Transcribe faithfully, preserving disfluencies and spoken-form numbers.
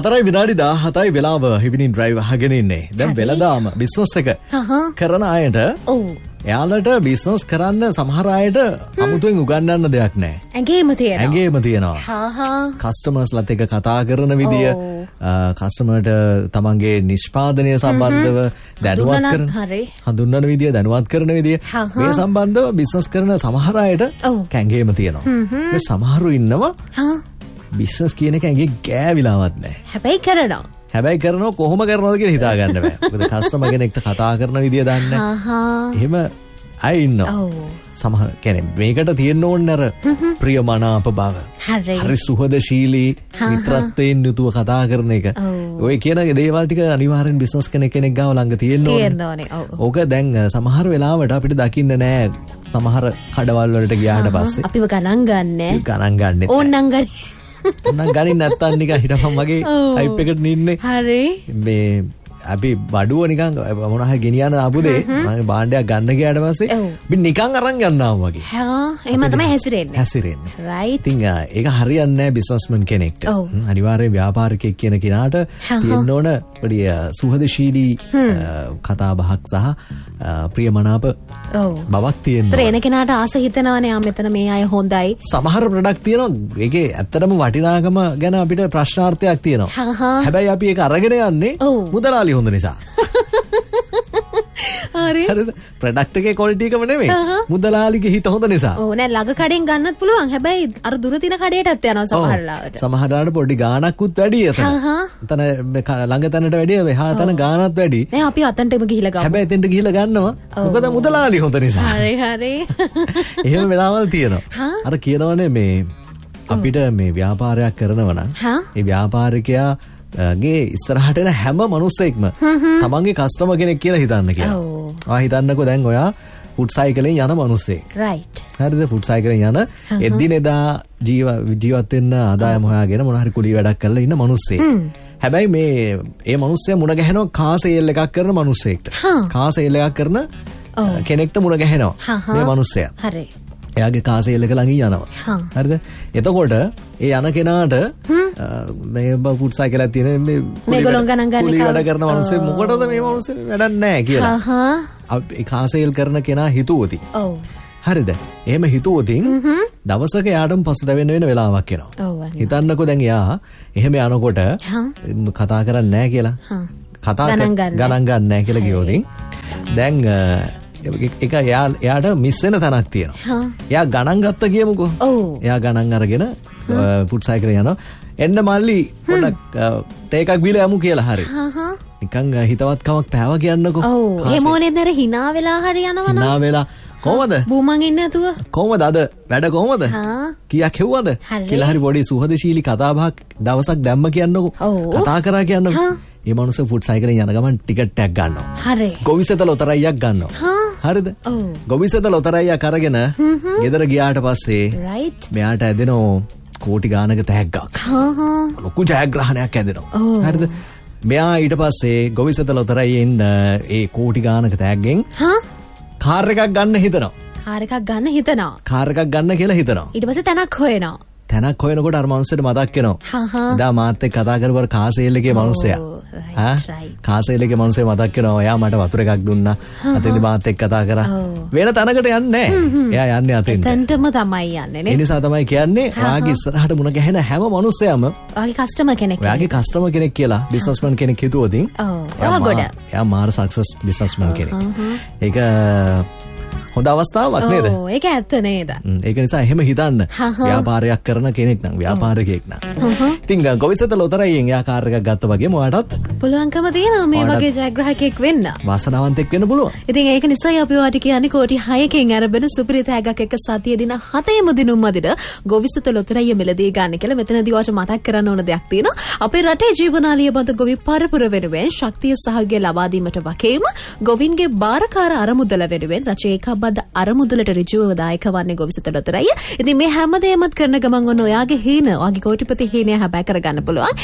හතරයි විනාඩි දාහතයි වෙලාව හිවිනින් ඩ්‍රයිව් අහගෙන ඉන්නේ. දැන් වෙලදාම බිස්නස් එක කරන අයට ඔව් එයාලට බිස්නස් කරන්න සමහර අයට අමුතුවෙන් උගන්වන්න දෙයක් නැහැ. ඇඟේම තියෙනවා. ඇඟේම තියෙනවා. හා හා. කස්ටමර්ස්ලත් එක්ක කතා කරන විදිය, කස්ටමර්ට තමන්ගේ නිෂ්පාදනය සම්බන්ධව දැනුවත් කරන, හඳුන්වන විදිය, දැනුවත් කරන විදිය මේ සම්බන්ධව බිස්නස් කරන සමහර අයට ඇඟේම තියෙනවා. මේ සමහරු ඉන්නවා බිස්නස් කියන එක ඇඟේ ගෑවිලාවත් නැහැ. හැබැයි කරනවා. හැබැයි කරනවා කොහොම කරනවද කියලා හිතා ගන්න බෑ. මොකද කස්ටමර් කෙනෙක්ට කතා කරන විදිය දන්නේ නැහැ. එහෙම අය ඉන්නවා. සමහර කෙනෙක් මේකට තියෙන්න ඕනේ අර ප්‍රියමනාප බව. හරි සුහදශීලී මිත්‍රත්වයෙන් යුතුව කතා කරන එක. ඔය කියන දේවල් ටික අනිවාර්යෙන් බිස්නස් කෙනෙක් කෙනෙක් ගාව ළඟ තියෙන්න ඕනේ. ඕක දැන් සමහර වෙලාවට අපිට දකින්න නෑ. සමහර කඩවල් වලට ගියාට පස්සේ අපිව ගණන් ගන්නෑ. ගණන් ගන්නෙ. ඕන්නම් ගන්නේ. නම් ගනින් නැත්තන් නිකන් හිටපම් වගේ හයිප් එකට ඉන්නේ. හරි. මේ අපි බඩුව නිකන් මොන හරි ගෙනියන ආපුදේ මම භාණ්ඩයක් ගන්න ගියාට පස්සේ අපි නිකන් අරන් යනවා වගේ. හා එහෙම තමයි හැසිරෙන්නේ. හැසිරෙන්නේ. රයිට්. ඉතින් ඒක හරියන්නේ නැහැ බිස්නස්මන් කෙනෙක්ට. අනිවාර්යයෙන් ව්‍යාපාරිකයෙක් කියන කෙනාට තියෙන්න ඕන පොඩි සුහදශීලී කතා බහක් සහ ප්‍රියමනාප බවක් තියෙන්න ඕන. ත්‍රේන කෙනාට ආස හිතනවනේ ආ මෙතන මේ අය හොඳයි. සමහර ප්‍රොඩක්ට් තියෙනවා ඒකේ ඇත්තටම වටිනාකම ගැන අපිට ප්‍රශ්නාර්ථයක් තියෙනවා. හැබැයි අපි ඒක අරගෙන යන්නේ මුදලාලි හොඳ නිසා. හරි. හරිද? ප්‍රොඩක්ට් එකේ ක්වොලිටි එකම නෙමෙයි. මුදලාලිගේ හිත හොඳ නිසා. ඕ නෑ ළඟ කඩෙන් ගන්නත් පුළුවන්. හැබැයි අර දුර තින කඩේටත් යනවා සමහර ලාවට. සමහරලාට පොඩි ගාණක්කුත් වැඩි එතන. එතන ළඟ තැනට වැඩිය මෙහා තැන ගාණත් වැඩි. නෑ අපි අතන්ටම ගිහිල්ලා ගමු. හැබැයි එතෙන්ට ගිහිල්ලා ගන්නවා. මොකද මුදලාලි හොඳ නිසා. හරි හරි. එහෙම වෙලාවල් තියෙනවා. අර කියනවනේ මේ අපිට මේ ව්‍යාපාරයක් කරනවා නම් ඒ ව්‍යාපාරිකයා ගේ ඉස්සරහට එන හැම මිනිස්සෙක්ම තමන්ගේ කස්ටමර් කෙනෙක් කියලා හිතන්න කියලා. ඔයා හිතන්නකෝ දැන් ඔයා ෆුඩ් සයිකලෙන් යන මිනිස්සෙක්. රයිට්. හරිද? ෆුඩ් සයිකලෙන් යන එදිනෙදා ජීව ජීවත් වෙන්න ආදායම හොයාගෙන මොන හරි කුලී වැඩක් කරලා ඉන්න මිනිස්සෙක්. හැබැයි මේ ඒ මිනිස්සයා මුණ ගැහෙනවා කාර් සේල් එකක් කරන මිනිස්සෙක්ට. කාර් සේල් එකක් කරන කෙනෙක්ට මුණ ගැහෙනවා මේ මිනිස්සයා. හරි. එයාගේ කාර් සේල් එක ළඟින් යනවා. හරිද? එතකොට ඒ යන කෙනාට මේ ෆුඩ් සයිකල් එකක් තියෙන මේ මේගොල්ලෝ ගණන් ගන්න වැඩ කරන මිනිස්සු මොකටද මේ මිනිස්සු වැඩක් නැහැ කියලා. හා ඒ කාර් සේල් කරන කෙනා හිතුවොති. ඔව්. හරිද? එහෙම හිතුවොතින් දවසක යාටම පසුතැවෙන්න වෙන වෙලාවක් එනවා. ඔව්. හිතන්නකෝ දැන් එයා එහෙම යනකොට කතා කරන්නේ නැහැ කියලා. කතා ගණන් ගන්න නැහැ කියලා කියෝතින් දැන් එක එයා එයාට මිස් වෙන තැනක් තියෙනවා. එයා ගණන් ගත්ත කියමුකෝ. එයා ගණන් අරගෙන ෆුඩ් සයිකලේ යනවා. එන්න මල්ලි පොඩක් තේ එකක් බීලා යමු කියලා හරි. නිකන් හිතවත්කමක් පෑව කියන්නකෝ. ඔව්. ඒ මොනේද අර hina වෙලා හරි යනවනම්. hina වෙලා කොහමද? බූමන් ඉන්නේ නැතුව. කොහමද අද වැඩ කොහමද? කීයක් හෙව්වද? කියලා හරි පොඩි සුහදශීලී කතා බහක් දවසක් දැම්ම කියන්නකෝ. කතා කරා කියන්නකෝ. මේ මනුස්සයා ෆුඩ් සයිකලෙන් යන ගමන් ටිකට් එකක් ගන්නවා. හරි. ගොවිසෙත ලොතරැයියක් ගන්නවා. හරිද? ඔව්. ගොවිසෙත ලොතරැයියක් අරගෙන ගෙදර ගියාට පස්සේ රයිට්. මෙයාට ඇදෙනෝ කෝටි ගානක තෑග්ගක්. හා හා. ලොකු ජයග්‍රහණයක් ඇදෙනවා. හරිද? මෙයා ඊට පස්සේ ගොවිසෙත ලොතරැයියෙන් ඒ කෝටි ගානක තෑග්ගෙන් හා කාර් එකක් ගන්න හිතනවා. කාර් එකක් ගන්න හිතනවා. කාර් එකක් ගන්න කියලා හිතනවා. ඊට පස්සේ තැනක් හොයනවා. තැනක් හොයනකොට අර මනුස්සයට මතක් වෙනවා. එදා මාත් එක්ක කතා කරපු අර කාර් සේල් එකේ මනුස්සයා. ආ කාර් සේල් එකේ මනුස්සයා මතක් වෙනවා. එයා මට වතුර එකක් දුන්නා. අතෙන්දි මාත් එක්ක කතා කරා. වෙන තැනකට යන්නේ නැහැ. එයා යන්නේ අතෙන්ට. එතනටම තමයි යන්නේ නේ. ඒ නිසා තමයි කියන්නේ ඔයාගේ ඉස්සරහට මුණ ගැහෙන හැම මනුස්සයම ඔයාගේ කස්ටමර් කෙනෙක්. ඔයාගේ කස්ටමර් කෙනෙක් කියලා බිස්නස්මන් කෙනෙක් හිතුවොතින් ඔව් ගොඩ. එයා මාර සක්සස් බිස්නස්මන් කෙනෙක්. ඒක හොඳ අවස්ථාවක් නේද? ඔව් ඒක ඇත්ත නේද? ඒක නිසා එහෙම හිතන්න. ව්‍යාපාරයක් කරන කෙනෙක් නම් ව්‍යාපාරිකයෙක් නම්. ඉතින් ගොවිසෙත ලොතරැයියෙන් යා කාර් එකක් ගත්තා වගේම ඔයාටත් පුළුවන්කම තියෙනවා මේ වගේ ජයග්‍රාහකයෙක් වෙන්න. වාසනාවන්තයෙක් වෙන්න පුළුවන්. ඉතින් ඒක නිසා අපි ඔයාට කියන්නේ කෝටි හයකින් අරබන සුපිරි තෑග්ගක් එක්ක සතිය දින හතේම දිනුම් මැදට ගොවිසෙත ලොතරැයිය මිලදී ගන්න කියලා මෙතනදී ඔයාට මතක් කරන්න ඕන දෙයක් තියෙනවා. අපේ රටේ ජීවනාලිය බඳ ගොවි පරපුර වෙනුවෙන් ශක්තිය සහගය ලබා දීමට වගේම ගොවින්ගේ බාරකාර අරමුදල වෙනුවෙන් රචයක බද අරමුදලට ඍජුව දායක වන්නේ ගොවිසෙත ලොතරැයිය. ඉතින් මේ හැමදේමත් කරන ගමන් ඔන්න ඔයාගේ හීන, ඔයාගේ කෝටිපති හීනය හැබෑ කරගන්න පුළුවන්.